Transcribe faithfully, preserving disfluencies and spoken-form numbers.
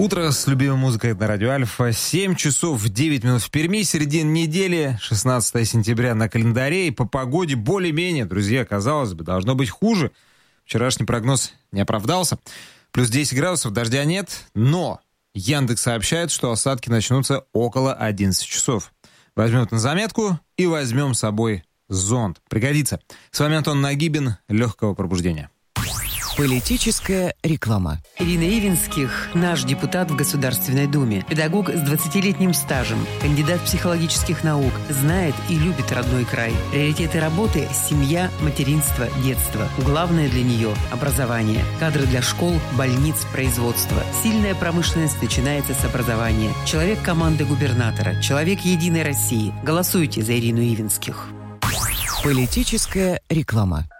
Утро с любимой музыкой на радио Альфа. семь часов девять минут в Перми. Середина недели, шестнадцатое сентября на календаре. И по погоде более-менее, друзья, казалось бы, должно быть хуже. Вчерашний прогноз не оправдался. Плюс десять градусов, дождя нет. Но Яндекс сообщает, что осадки начнутся около одиннадцати часов. Возьмем это на заметку и возьмем с собой зонт. Пригодится. С вами Антон Нагибин. Легкого пробуждения. Политическая реклама. Ирина Ивинских – наш депутат в Государственной Думе. Педагог с двадцатилетним стажем, кандидат психологических наук, знает и любит родной край. Приоритеты работы – семья, материнство, детство. Главное для нее – образование. Кадры для школ, больниц, производства. Сильная промышленность начинается с образования. Человек команды губернатора. Человек Единой России. Голосуйте за Ирину Ивинских. Политическая реклама.